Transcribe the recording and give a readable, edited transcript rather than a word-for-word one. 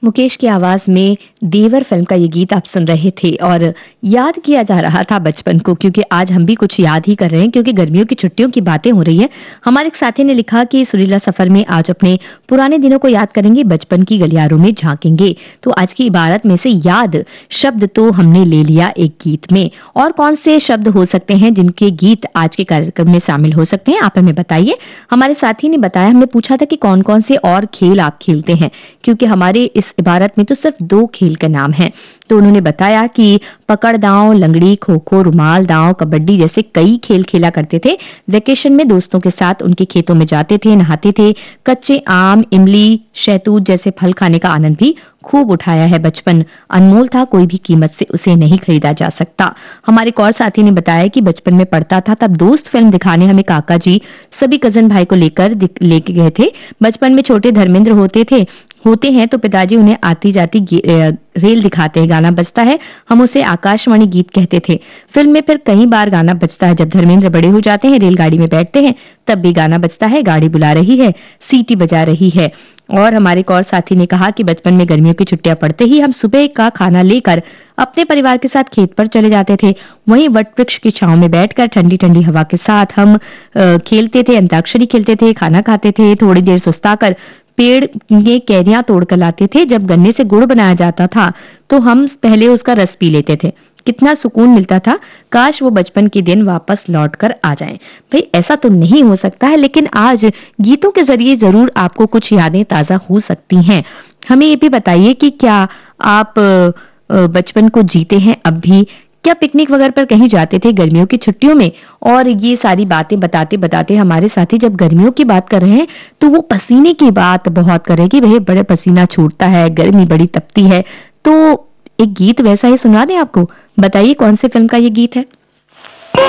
मुकेश की आवाज में देवर फिल्म का ये गीत आप सुन रहे थे और याद किया जा रहा था बचपन को, क्योंकि आज हम भी कुछ याद ही कर रहे हैं क्योंकि गर्मियों की छुट्टियों की बातें हो रही है। हमारे एक साथी ने लिखा कि सुरीला सफर में आज अपने पुराने दिनों को याद करेंगे, बचपन की गलियारों में झांकेंगे। तो आज की इबारत में से याद शब्द तो हमने ले लिया एक गीत में, और कौन से शब्द हो सकते हैं जिनके गीत आज के कार्यक्रम में शामिल हो सकते हैं, आप हमें बताइए। हमारे साथी ने बताया, हमने पूछा था कि कौन कौन से और खेल आप खेलते हैं, क्योंकि हमारे इस इबारत में तो सिर्फ 2 खेल के नाम हैं। तो उन्होंने बताया कि पकड़ दांव, लंगड़ी, खो खो, रुमाल दांव, कबड्डी जैसे कई खेल खेला करते थे। वेकेशन में दोस्तों के साथ उनके खेतों में जाते थे, नहाते थे। कच्चे आम, इमली, शहतूत जैसे फल खाने का आनंद भी खूब उठाया है। बचपन अनमोल था, कोई भी कीमत से उसे नहीं खरीदा जा सकता। हमारे एक और साथी ने बताया कि बचपन में पढ़ता था तब दोस्त फिल्म दिखाने हमें काका जी सभी कजन भाई को लेके गए थे। बचपन में छोटे धर्मेंद्र होते हैं तो पिताजी उन्हें आती जाती रेल दिखाते हैं, गाना बजता है, हम उसे आकाशवाणी गीत कहते थे। फिल्म में फिर कई बार गाना बजता है। जब धर्मेंद्र बड़े हो जाते हैं, रेलगाड़ी में बैठते हैं, तब भी गाना बजता है, गाड़ी बुला रही है, सीटी बजा रही है। और हमारे एक और साथी ने कहा कि बचपन में गर्मियों की छुट्टियां पड़ते ही हम सुबह का खाना लेकर अपने परिवार के साथ खेत पर चले जाते थे। वहीं वट वृक्ष की छांव में बैठकर ठंडी ठंडी हवा के साथ हम खेलते थे, अंताक्षरी खेलते थे, खाना खाते थे। थोड़ी देर सुस्ताकर पेड़ में कैरियां तोड़कर लाते थे। जब गन्ने से गुड़ बनाया जाता था तो हम पहले उसका रस पी लेते थे। कितना सुकून मिलता था, काश वो बचपन के दिन वापस लौट कर आ जाएं। भाई ऐसा तो नहीं हो सकता है, लेकिन आज गीतों के जरिए जरूर आपको कुछ यादें ताजा हो सकती हैं। हमें ये भी बताइए कि क्या आप बचपन को जीते हैं अब भी? क्या पिकनिक वगैरह पर कहीं जाते थे गर्मियों की छुट्टियों में? और ये सारी बातें बताते बताते हमारे साथी जब गर्मियों की बात कर रहे हैं तो वो पसीने की बात बहुत कर रहे हैं कि भाई बड़े पसीना छूटता है, गर्मी बड़ी तपती है। तो एक गीत वैसा ही सुना दें आपको, बताइए कौन से फिल्म का ये गीत है।